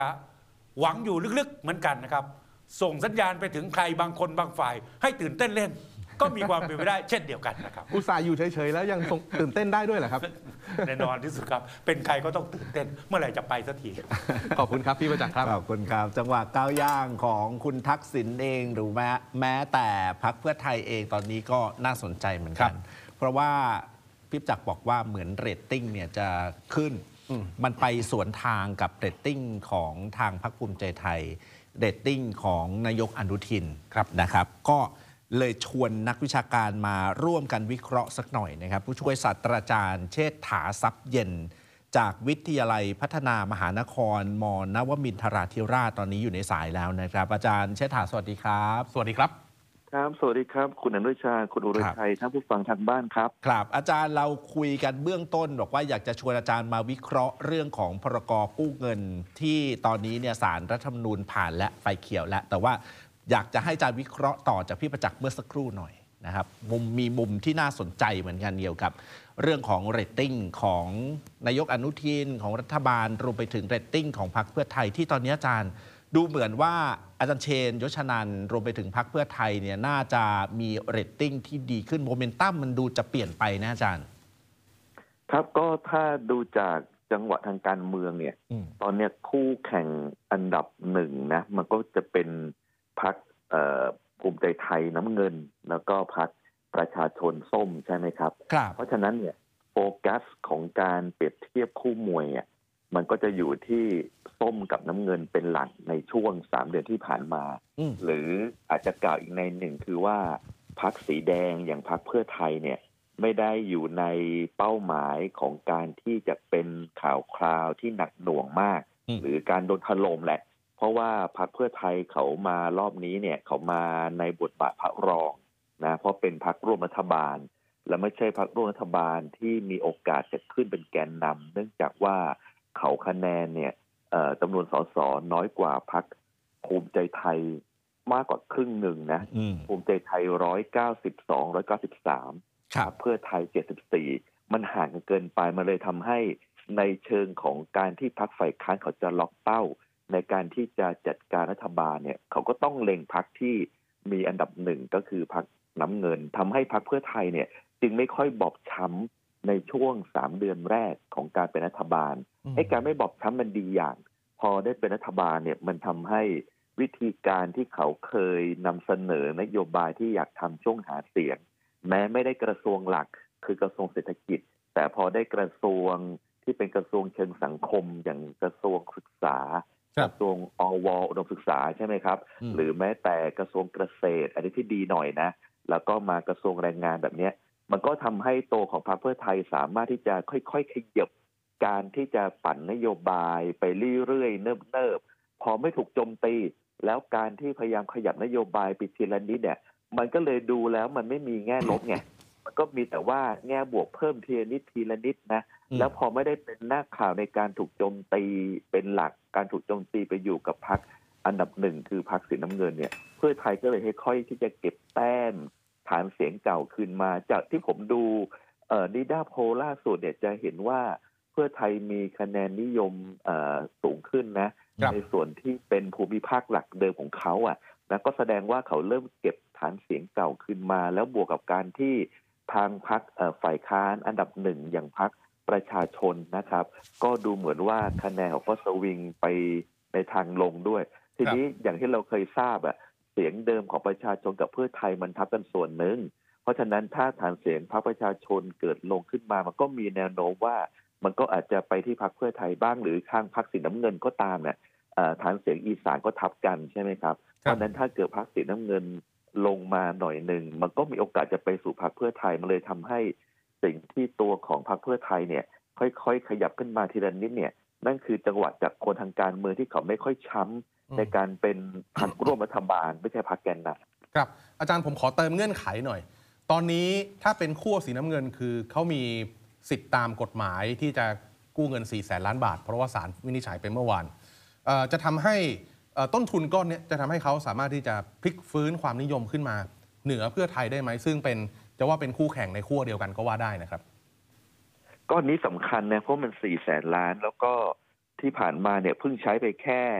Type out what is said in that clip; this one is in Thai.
หวังอยู่ลึกๆเหมือนกันนะครับส่งสัญญาณไปถึงใครบางคนบางฝ่ายให้ตื่นเต้นเล่นก็มีความเป็นไปได้เช่นเดียวกันนะครับอุตส่าห์อยู่เฉยๆแล้วยังตื่นเต้นได้ด้วยเหรอครับแน่นอนที่สุดครับเป็นใครก็ต้องตื่นเต้นเมื่อไหร่จะไปสักทีขอบคุณครับพี่ประจักษ์ครับขอบคุณครับจังหวะก้าวย่างของคุณทักษิณเองหรือแม้แต่พรรคเพื่อไทยเองตอนนี้ก็น่าสนใจเหมือนกันเพราะว่าพี่ประจักษ์บอกว่าเหมือนเรตติ้งเนี่ยจะขึ้นมันไปสวนทางกับเรตติ้งของทางพรรคภูมิใจไทยเรตติ้งของนายกอนุทินนะครับก็เลยชวนนักวิชาการมาร่วมกันวิเคราะห์สักหน่อยนะครับผู้ช่วยศาสตราจารย์เชษฐาทรัพย์เย็นจากวิทยาลัยพัฒนามหานครมนวมินทราธิราชตอนนี้อยู่ในสายแล้วนะครับอาจารย์เชษฐาสวัสดีครับสวัสดีครับครับสวัสดีครับคุณอนุชาคุณอุไรชัยท่านผู้ฟังทางบ้านครับครับอาจารย์เราคุยกันเบื้องต้นบอกว่าอยากจะชวนอาจารย์มาวิเคราะห์เรื่องของพรก.กู้เงินที่ตอนนี้เนี่ยศาลรัฐธรรมนูญผ่านและไฟเขียวแล้วแต่ว่าอยากจะให้อาจารย์วิเคราะห์ต่อจากพี่ประจักษ์เมื่อสักครู่หน่อยนะครับมีมุมที่น่าสนใจเหมือนกันเกี่ยวกับเรื่องของเรตติ้งของนายกอนุทินของรัฐบาลรวมไปถึงเรตติ้งของพรรคเพื่อไทยที่ตอนนี้อาจารย์ดูเหมือนว่าอาจารย์เชนยศนันท์รวมไปถึงพรรคเพื่อไทยเนี่ยน่าจะมีเรตติ้งที่ดีขึ้นโมเมนตัมมันดูจะเปลี่ยนไปนะอาจารย์ครับก็ถ้าดูจากจังหวะทางการเมืองเนี่ยตอนนี้คู่แข่งอันดับหนึ่งนะมันก็จะเป็นพรรคภูมิใจไทยน้ำเงินแล้วก็พรรคประชาชนส้มใช่ไหมครับเพราะฉะนั้นเนี่ยโฟกัสของการเปรียบเทียบคู่มวยอ่ะมันก็จะอยู่ที่ส้มกับน้ำเงินเป็นหลักในช่วง3 เดือนที่ผ่านมาหรืออาจจะกล่าวอีกในหนึ่งคือว่าพรรคสีแดงอย่างพรรคเพื่อไทยเนี่ยไม่ได้อยู่ในเป้าหมายของการที่จะเป็นข่าวคราวที่หนักหน่วงมากหรือการโดนถล่มแหละเพราะว่าพรรคเพื่อไทยเขามารอบนี้เนี่ยเขามาในบทบาทพระรองนะเพราะเป็นพรรคร่วมรัฐบาลและไม่ใช่พรรคร่วมรัฐบาลที่มีโอกาสจะขึ้นเป็นแกนนำเนื่องจากว่าเขาคะแนนเนี่ยจำนวนสสน้อยกว่าพรรคภูมิใจไทยมากกว่าครึ่งหนึ่งนะภูมิใจไทย192 193ครับเพื่อไทย74มันห่างกันเกินไปมันเลยทำให้ในเชิงของการที่พรรคฝ่ายค้านเขาจะล็อกเป้าในการที่จะจัดการรัฐบาลเนี่ยเขาก็ต้องเล็งพรรคที่มีอันดับหนึ่งก็คือพรรคน้ำเงินทำให้พรรคเพื่อไทยเนี่ยจึงไม่ค่อยบอบช้ำในช่วง3 เดือนแรกของการเป็นรัฐบาลให้การไม่บอบช้ำมันดีอย่างพอได้เป็นรัฐบาลเนี่ยมันทำให้วิธีการที่เขาเคยนำเสนอนโยบายที่อยากทำช่วงหาเสียงแม้ไม่ได้กระทรวงหลักคือกระทรวงเศรษฐกิจแต่พอได้กระทรวงที่เป็นกระทรวงเชิงสังคมอย่างกระทรวงศึกษากระทรวงอวอุดมศึกษาใช่ไหมครับหรือแม้แต่กระทรวงเกษตรอันนี้ที่ดีหน่อยนะแล้วก็มากระทรวงแรงงานแบบนี้มันก็ทำให้ตัวของพรรคเพื่อไทยสามารถที่จะค่อยๆขยับการที่จะปั่นนโยบายไปเรื่อยๆเนิบๆพอไม่ถูกโจมตีแล้วการที่พยายามขยับนโยบายไปทีละนิดเนี่ยมันก็เลยดูแล้วมันไม่มีแง่ลบไงมันก็มีแต่ว่าแง่บวกเพิ่มทีละนิดนะแล้วพอไม่ได้เป็นหน้าข่าวในการถูกโจมตีเป็นหลักการถูกโจมตีไปอยู่กับพรรคอันดับหนึ่งคือพรรคสีน้ำเงินเนี่ยเพื่อไทยก็เลยค่อยๆที่จะเก็บแต้มฐานเสียงเก่าคืนมาจากที่ผมดูนิดาโพล่าสุดเนี่ยจะเห็นว่าเพื่อไทยมีคะแนนนิยมสูงขึ้นนะในส่วนที่เป็นภูมิภาคหลักเดิมของเขาอ่ะนะก็แสดงว่าเขาเริ่มเก็บฐานเสียงเก่าขึ้นมาแล้วบวกกับการที่ทางพรรคฝ่ายค้านอันดับหนึ่งอย่างพรรคประชาชนนะครับก็ดูเหมือนว่าคะแนนของก็สวิงไปในทางลงด้วยทีนี้อย่างที่เราเคยทราบอ่ะเสียงเดิมของประชาชนกับเพื่อไทยมันทับกันส่วนหนึ่งเพราะฉะนั้นถ้าฐานเสียงพรรคประชาชนเกิดลงขึ้นมามันก็มีแนวโน้มว่ามันก็อาจจะไปที่พรรคเพื่อไทยบ้างหรือข้างพรรคสีน้ำเงินก็ตามเนี่ยฐานเสียงอีสานก็ทับกันใช่ไหมครับเพราะนั้นถ้าเกิดพรรคสีน้ำเงินลงมาหน่อยหนึ่งมันก็มีโอกาสจะไปสู่พรรคเพื่อไทยมันเลยทำให้สิ่งที่ตัวของพรรคเพื่อไทยเนี่ยค่อยๆขยับขึ้นมาทีละนิดเนี่ยนั่นคือจังหวะจากคนทางการเมืองที่เขาไม่ค่อยช้ำในการเป็นพรรคร่วมรัฐบาลไม่ใช่พรรคแกนนำครับอาจารย์ผมขอเติมเงื่อนไขหน่อยตอนนี้ถ้าเป็นขั้วสีน้ำเงินคือเขามีสิทธิ์ตามกฎหมายที่จะกู้เงิน400,000 ล้านบาทเพราะว่าศาลวินิจฉัยไปเมื่อวานจะทำให้ต้นทุนก้อนนี้จะทำให้เขาสามารถที่จะพลิกฟื้นความนิยมขึ้นมาเหนือเพื่อไทยได้ไหมซึ่งเป็นจะว่าเป็นคู่แข่งในขั้วเดียวกันก็ว่าได้นะครับก้อนนี้สำคัญนะเพราะมัน400,000 ล้านแล้วก็ที่ผ่านมาเนี่ยเพิ่งใช้ไปแค่